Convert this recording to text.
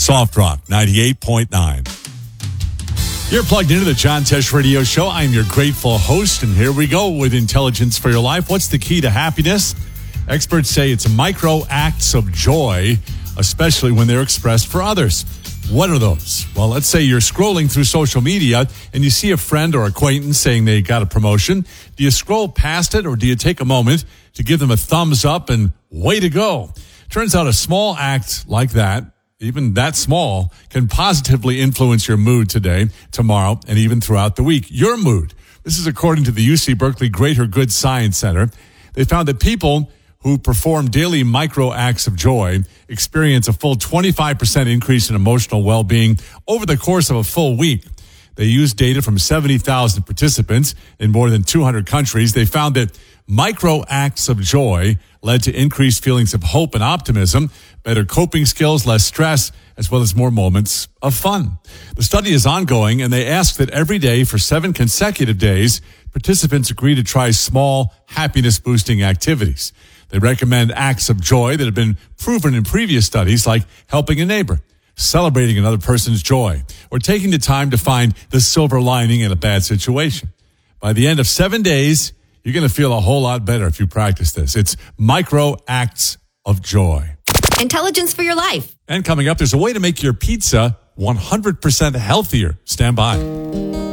Soft Rock 98.9. You're plugged into the John Tesh Radio Show. I'm your grateful host, and here we go with Intelligence for Your Life. What's the key to happiness? Experts say it's micro acts of joy, especially when they're expressed for others. What are those? Well, let's say you're scrolling through social media and you see a friend or acquaintance saying they got a promotion. Do you scroll past it, or do you take a moment to give them a thumbs up and way to go? Turns out a small act like that, even that small, can positively influence your mood today, tomorrow, and even throughout the week. Your mood. This is according to the UC Berkeley Greater Good Science Center. They found that people who perform daily micro acts of joy experience a full 25% increase in emotional well-being over the course of a full week. They used data from 70,000 participants in more than 200 countries. They found that micro acts of joy led to increased feelings of hope and optimism, better coping skills, less stress, as well as more moments of fun. The study is ongoing, and they ask that every day for 7 consecutive days, participants agree to try small happiness-boosting activities. They recommend acts of joy that have been proven in previous studies, like helping a neighbor, celebrating another person's joy, or taking the time to find the silver lining in a bad situation. By the end of 7 days, you're going to feel a whole lot better if you practice this. It's micro acts of joy. Intelligence for Your Life. And coming up, there's a way to make your pizza 100% healthier. Stand by.